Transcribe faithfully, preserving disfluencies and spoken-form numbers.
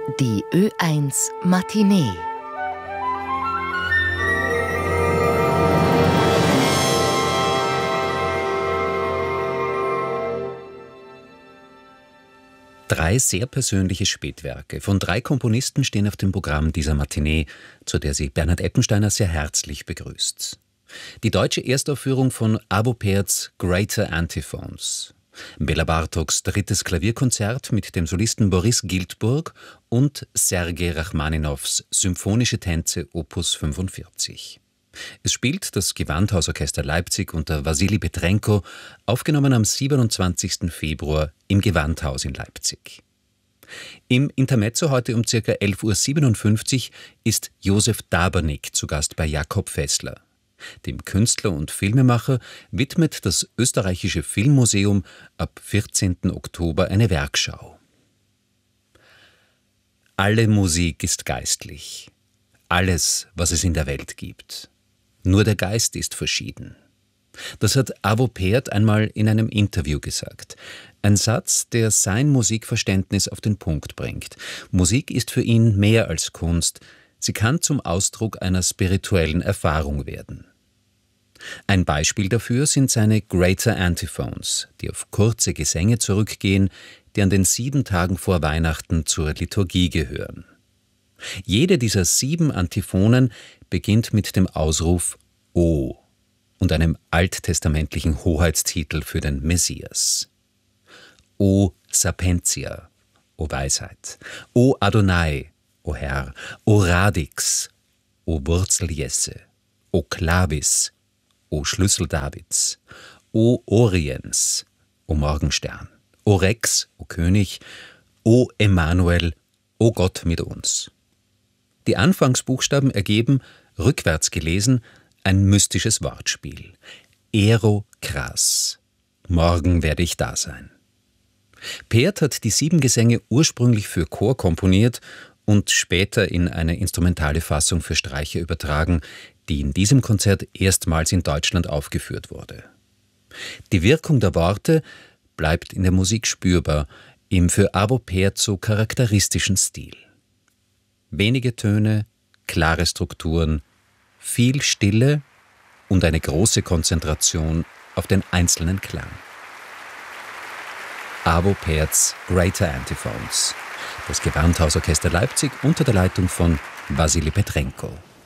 Die Ö eins Matinee. Drei sehr persönliche Spätwerke von drei Komponisten stehen auf dem Programm dieser Matinee, zu der sie Bernhard Eppensteiner sehr herzlich begrüßt. Die deutsche Erstaufführung von Arvo Pärts Greater Antiphons, Bela Bartoks drittes Klavierkonzert mit dem Solisten Boris Giltburg und Sergei Rachmaninows Symphonische Tänze Opus fünfundvierzig. Es spielt das Gewandhausorchester Leipzig unter Wassily Petrenko, aufgenommen am siebenundzwanzigsten Februar im Gewandhaus in Leipzig. Im Intermezzo heute um ca. elf Uhr siebenundfünfzig ist Josef Dabernik zu Gast bei Jakob Fessler. Dem Künstler und Filmemacher widmet das Österreichische Filmmuseum ab vierzehnten Oktober eine Werkschau. Alle Musik ist geistlich. Alles, was es in der Welt gibt. Nur der Geist ist verschieden. Das hat Arvo Pärt einmal in einem Interview gesagt. Ein Satz, der sein Musikverständnis auf den Punkt bringt. Musik ist für ihn mehr als Kunst. Sie kann zum Ausdruck einer spirituellen Erfahrung werden. Ein Beispiel dafür sind seine Greater Antiphons, die auf kurze Gesänge zurückgehen, die an den sieben Tagen vor Weihnachten zur Liturgie gehören. Jede dieser sieben Antiphonen beginnt mit dem Ausruf O und einem alttestamentlichen Hoheitstitel für den Messias. O Sapientia, O Weisheit, O Adonai, O Herr, O Radix, O Wurzel Jesse, O Clavis, O Schlüssel Davids, O Oriens, O Morgenstern, O Rex, O König, O Emmanuel, O Gott mit uns. Die Anfangsbuchstaben ergeben, rückwärts gelesen, ein mystisches Wortspiel. Ero Kras. Morgen werde ich da sein. Pärt hat die sieben Gesänge ursprünglich für Chor komponiert und später in eine instrumentale Fassung für Streicher übertragen, die in diesem Konzert erstmals in Deutschland aufgeführt wurde. Die Wirkung der Worte bleibt in der Musik spürbar, im für Arvo Pärt so charakteristischen Stil. Wenige Töne, klare Strukturen, viel Stille und eine große Konzentration auf den einzelnen Klang. Arvo Pärts Greater Antiphons, das Gewandhausorchester Leipzig unter der Leitung von Wassily Petrenko.